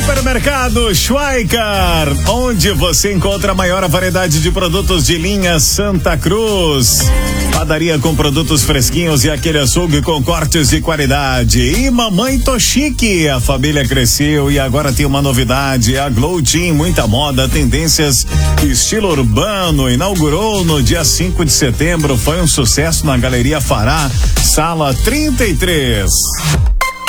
Supermercado Schweiker, onde você encontra a maior variedade de produtos de linha Santa Cruz. Padaria com produtos fresquinhos e aquele açougue com cortes de qualidade. E Mamãe Tochique, a família cresceu e agora tem uma novidade, a Glow Team, muita moda, tendências, estilo urbano, inaugurou no dia 5 de setembro, foi um sucesso na Galeria Fará, sala 33.